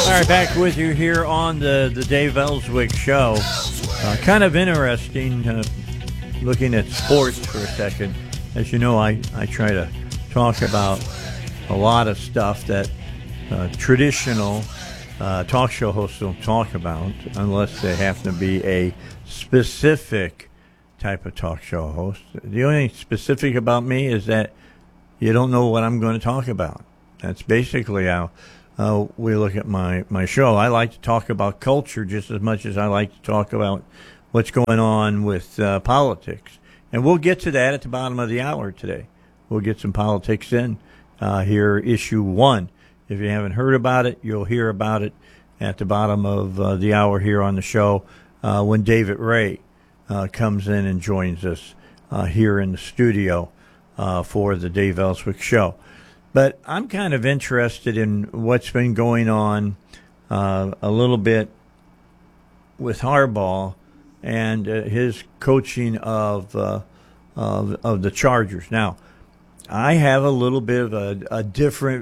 All right, back with you here on the Dave Ellswick Show. Kind of interesting looking at sports for a second. As you know, I try to talk about a lot of stuff that traditional talk show hosts don't talk about unless they happen to be a specific type of talk show host. The only thing specific about me is that you don't know what I'm going to talk about. That's basically how we look at my show. I like to talk about culture just as much as I like to talk about what's going on with politics. And we'll get to that at the bottom of the hour today. We'll get some politics in here, issue 1. If you haven't heard about it, you'll hear about it at the bottom of the hour here on the show when David Ray comes in and joins us here in the studio for the Dave Ellswick Show. But I'm kind of interested in what's been going on a little bit with Harbaugh and his coaching of the Chargers. Now, I have a little bit of a different,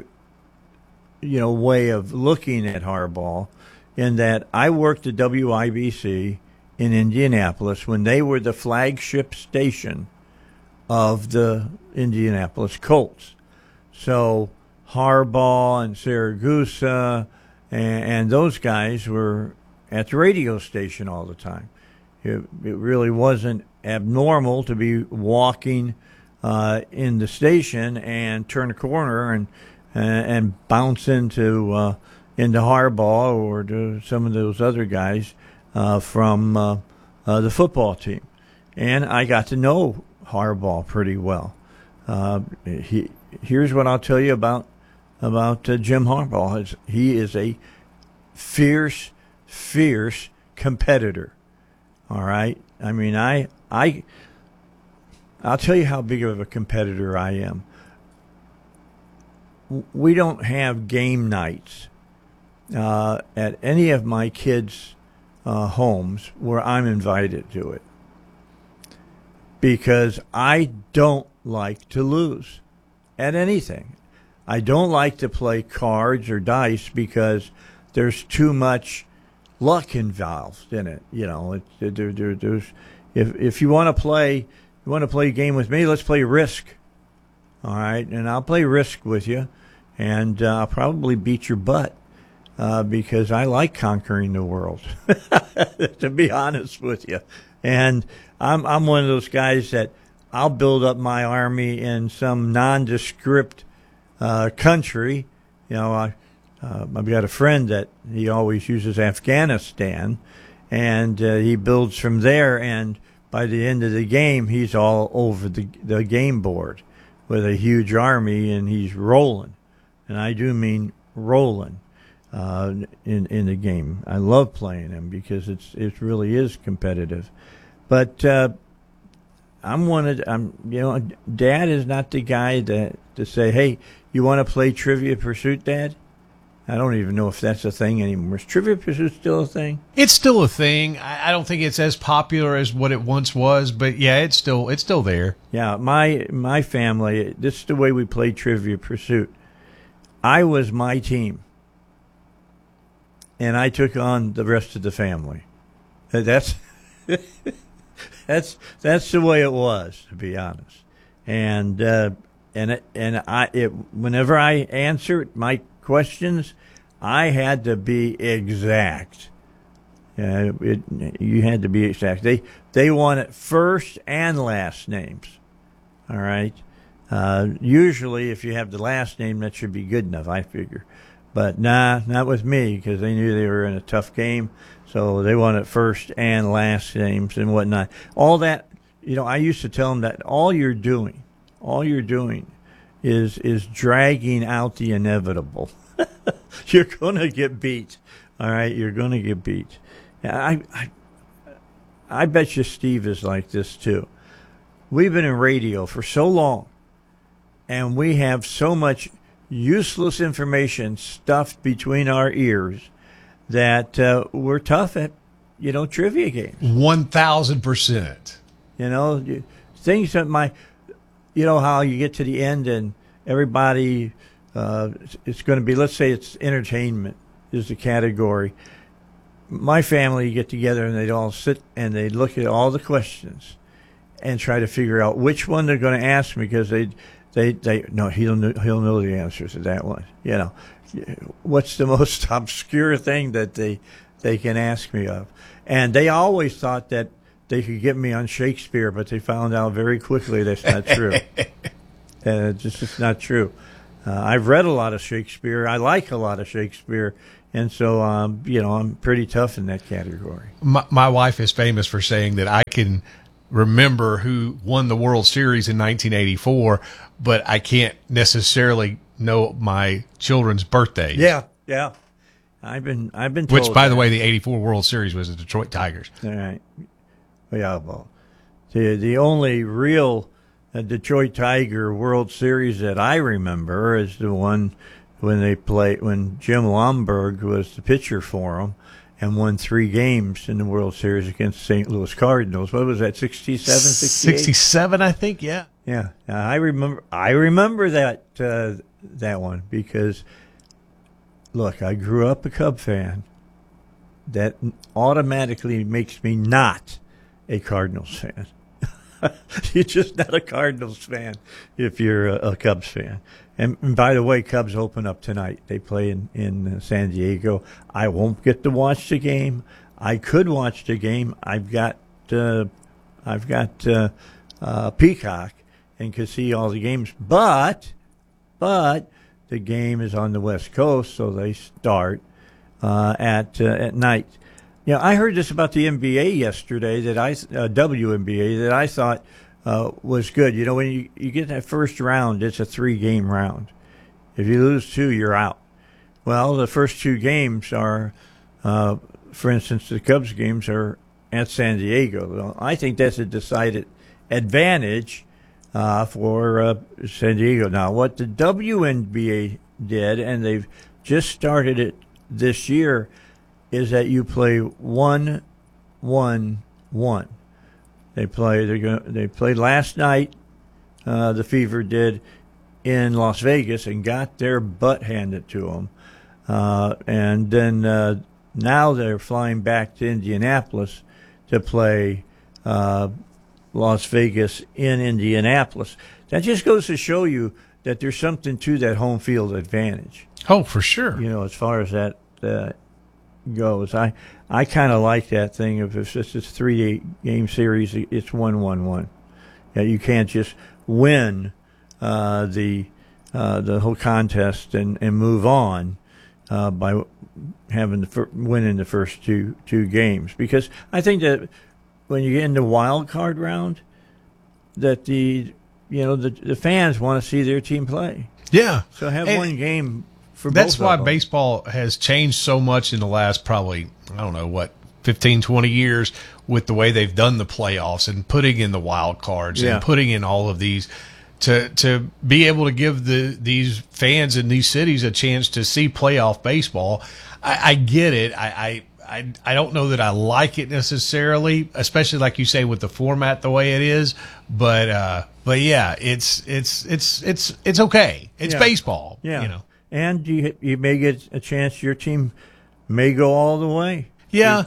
way of looking at Harbaugh in that I worked at WIBC in Indianapolis when they were the flagship station of the Indianapolis Colts. So Harbaugh and Siragusa and those guys were at the radio station all the time. It really wasn't abnormal to be walking in the station and turn a corner and bounce into Harbaugh or to some of those other guys from the football team. And I got to know Harbaugh pretty well. Here's what I'll tell you about Jim Harbaugh. He is a fierce competitor. All right. I mean, I'll tell you how big of a competitor I am. We don't have game nights at any of my kids' homes where I'm invited to it because I don't like to lose at anything. I don't like to play cards or dice because there's too much luck involved in it. There's if you want to play a game with me, let's play Risk. All right, and I'll play Risk with you, and I'll probably beat your butt because I like conquering the world. To be honest with you, and I'm one of those guys that I'll build up my army in some nondescript country. I've got a friend that he always uses Afghanistan, and he builds from there. And by the end of the game, he's all over the game board with a huge army, and he's rolling. And I do mean rolling in the game. I love playing him because it really is competitive. But Dad is not the guy to say, hey, you want to play Trivia Pursuit, Dad? I don't even know if that's a thing anymore. Is Trivia Pursuit still a thing? It's still a thing. I don't think it's as popular as what it once was, but yeah, it's still there. Yeah, my family, this is the way we played Trivia Pursuit. I was my team, and I took on the rest of the family. That's that's the way it was, to be honest. And whenever I answered my questions, I had to be exact. You had to be exact. They wanted first and last names. All right. Usually, if you have the last name, that should be good enough, I figure. But nah, not with me, because they knew they were in a tough game. So they wanted first and last names and whatnot. All that, I used to tell them that all you're doing is dragging out the inevitable. You're going to get beat. All right, you're going to get beat. I bet you Steve is like this too. We've been in radio for so long, and we have so much useless information stuffed between our ears that we're tough at, trivia games. 1,000%. Things that how you get to the end and everybody, it's going to be, let's say it's entertainment is the category. My family get together and they'd all sit and they'd look at all the questions and try to figure out which one they're going to ask me, because they no, he'll know the answers to that one. You know, what's the most obscure thing that they can ask me of? And they always thought that they could get me on Shakespeare, but they found out very quickly that's not true. It's just not true. I've read a lot of Shakespeare. I like a lot of Shakespeare. And so, I'm pretty tough in that category. My wife is famous for saying that I can remember who won the World Series in 1984, but I can't necessarily know my children's birthdays. Yeah. I've been told. Which, by the way, the '84 World Series was the Detroit Tigers. All right. Yeah. Well, the only real Detroit Tiger World Series that I remember is the one when Jim Lomberg was the pitcher for them and won 3 games in the World Series against St. Louis Cardinals. What was that, 67, 68? 67, I think, yeah. Yeah. I remember that one because, look, I grew up a Cub fan. That automatically makes me not a Cardinals fan. You're just not a Cardinals fan if you're a Cubs fan. And by the way, Cubs open up tonight. They play in San Diego. I won't get to watch the game. I could watch the game. I've got Peacock and can see all the games. But the game is on the West Coast, so they start at night. Yeah, I heard this about the NBA yesterday WNBA that I thought was good. You know, when you get that first round, it's a 3-game round. If you lose 2, you're out. Well, the first 2 games are, for instance, the Cubs games are at San Diego. Well, I think that's a decided advantage for San Diego. Now, what the WNBA did, and they've just started it this year, is that you play 1-1-1. They played last night. The Fever did in Las Vegas and got their butt handed to them, and then now they're flying back to Indianapolis to play Las Vegas in Indianapolis. That just goes to show you that there's something to that home field advantage. Oh, for sure. You know, as far as that goes, I kind of like that thing. If it's just a 3-game series, it's 1-1-1. Yeah, you can't just win the whole contest and move on by winning the first two games, because I think that when you get in the wild card round, that the fans want to see their team play. Yeah, so have one game. That's why baseball has changed so much in the last probably, 15, 20 years with the way they've done the playoffs and putting in the wild cards and putting in all of these to be able to give these fans in these cities a chance to see playoff baseball. I get it. I don't know that I like it necessarily, especially like you say with the format the way it is. But yeah, it's okay. It's baseball. Yeah. You know. And you may get a chance. Your team may go all the way. Yeah,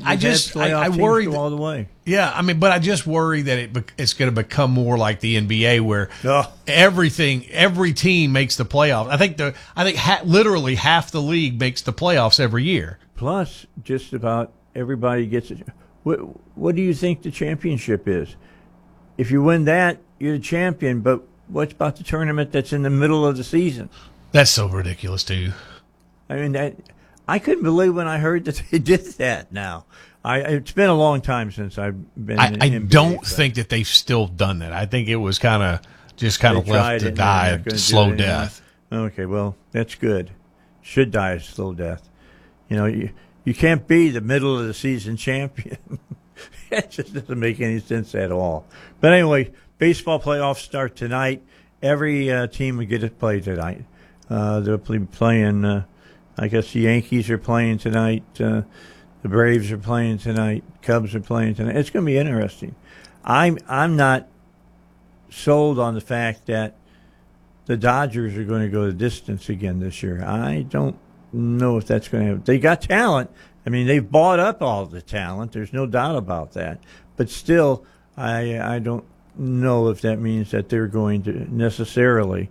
I worry go all the way. Yeah, but I just worry that it's going to become more like the NBA, where every team makes the playoffs. I think literally half the league makes the playoffs every year. Plus, just about everybody gets it. What do you think the championship is? If you win that, you're the champion. But what about the tournament that's in the middle of the season? That's so ridiculous, too. I mean, I couldn't believe when I heard that they did that now. It's been a long time since I've been in I NBA, don't think that they've still done that. I think it was kind of left to die a slow death. Okay, well, that's good. Should die a slow death. You know, you can't be the middle of the season champion. That just doesn't make any sense at all. But anyway, baseball playoffs start tonight. Every team will get to play tonight. They'll be playing, I guess the Yankees are playing tonight. The Braves are playing tonight. Cubs are playing tonight. It's going to be interesting. I'm not sold on the fact that the Dodgers are going to go the distance again this year. I don't know if that's going to happen. They got talent. I mean, they've bought up all the talent. There's no doubt about that. But still, I don't know if that means that they're going to necessarily,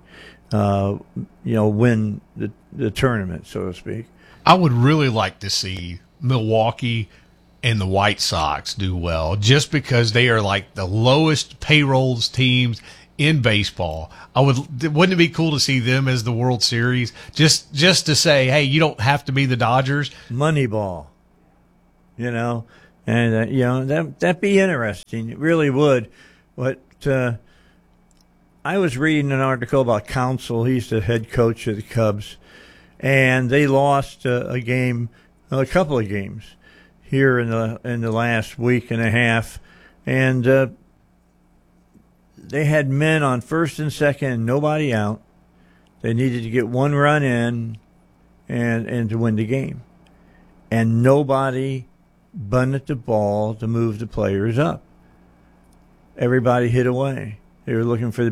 win the tournament, so to speak. I would really like to see Milwaukee and the White Sox do well, just because they are like the lowest payrolls teams in baseball. Wouldn't it be cool to see them as the World Series? Just to say, hey, you don't have to be the Dodgers. Moneyball, and that'd be interesting. It really would. But I was reading an article about Counsell. He's the head coach of the Cubs, and they lost a couple of games here in the last week and a half, and they had men on first and second and nobody out. They needed to get one run in and to win the game. And nobody bunted the ball to move the players up. Everybody hit away. They were looking for the